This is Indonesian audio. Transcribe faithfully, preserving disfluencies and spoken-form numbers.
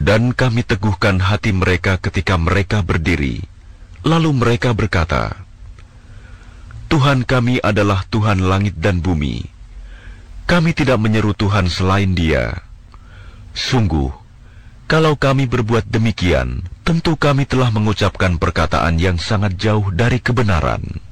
Dan kami teguhkan hati mereka ketika mereka berdiri. Lalu mereka berkata, Tuhan kami adalah Tuhan langit dan bumi. Kami tidak menyeru Tuhan selain Dia. Sungguh, kalau kami berbuat demikian, tentu kami telah mengucapkan perkataan yang sangat jauh dari kebenaran.